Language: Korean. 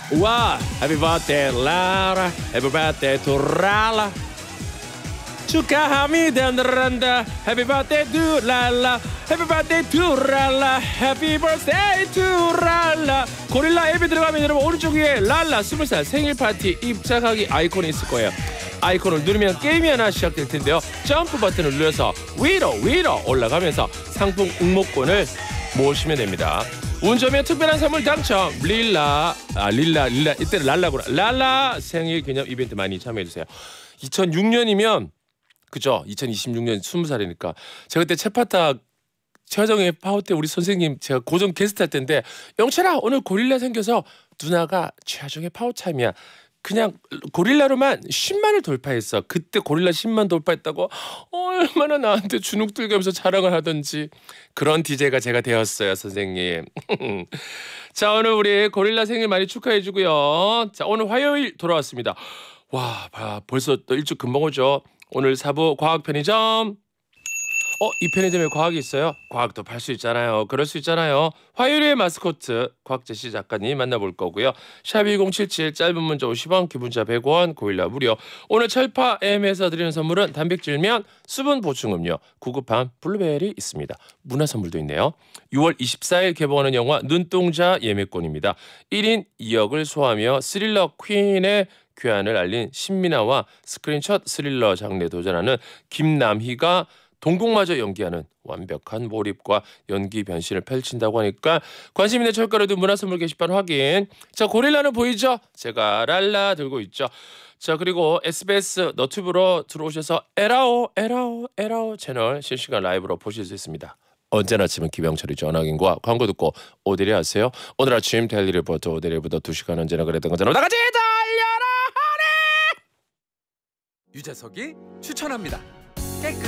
와, Happy birthday 라라, Happy birthday to 라라. 축하합니다 란다. Happy birthday to 랄라, Happy birthday to 랄라, Happy birthday to 랄라. 고릴라 앱에 들어가면 여러분 오른쪽 위에 랄라 20살 생일 파티 입장하기 아이콘이 있을 거예요. 아이콘을 누르면 게임이 하나 시작될 텐데요. 점프 버튼을 눌러서 위로 올라가면서 상품 응모권을 모으시면 됩니다. 운 좋으면 특별한 선물 당첨. 릴라 이때는 랄라구나. 랄라 생일 기념 이벤트 많이 참여해주세요. 2006년이면 그죠? 2026년 20살이니까 제가 그때 채파타 최화정의 파워 때 우리 선생님 제가 고정 게스트 할 때인데 영철아 오늘 고릴라 생겨서 누나가 최화정의 파워 타임이야. 그냥 고릴라로만 10만을 돌파했어. 그때 고릴라 10만 돌파했다고 얼마나 나한테 주눅 들면서 자랑을 하던지 그런 DJ가 제가 되었어요 선생님. 자 오늘 우리 고릴라 생일 많이 축하해주고요. 자 오늘 화요일 돌아왔습니다. 와 벌써 또 일주일 금방 오죠. 오늘 4부 과학 편의점. 이 편의점에 과학이 있어요? 과학도 팔 수 있잖아요. 그럴 수 있잖아요. 화요일의 마스코트 곽재시 작가님 만나볼 거고요. 샵1077 짧은 문자 50원 긴 문자 100원 고일라 무료. 오늘 철파엠에서 드리는 선물은 단백질면 수분 보충 음료 구급함 블루베리 있습니다. 문화 선물도 있네요. 6월 24일 개봉하는 영화 눈동자 예매권입니다. 1인 2역을 소화하며 스릴러 퀸의 귀환을 알린 신민아와 스크린첫 스릴러 장르에 도전하는 김남희가 동공마저 연기하는 완벽한 몰입과 연기 변신을 펼친다고 하니까 관심 있는 철가루도 문화선물 게시판 확인. 자 고릴라는 보이죠? 제가 랄라 들고 있죠. 자 그리고 SBS 너튜브로 들어오셔서 에라오 채널 실시간 라이브로 보실 수 있습니다. 언제나 아침은 김영철이 전화긴과 광고 듣고 오데리 하세요. 오늘 아침 데일리 리포터 오데리부터 2시간 언제나 그랬던 것처럼 나같이 달려라 하네. 유재석이 추천합니다.